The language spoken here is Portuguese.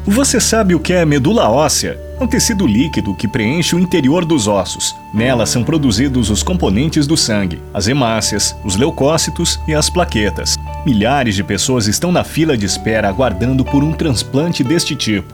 Você sabe o que é medula óssea? É um tecido líquido que preenche o interior dos ossos. Nela são produzidos os componentes do sangue, as hemácias, os leucócitos e as plaquetas. Milhares de pessoas estão na fila de espera aguardando por um transplante deste tipo.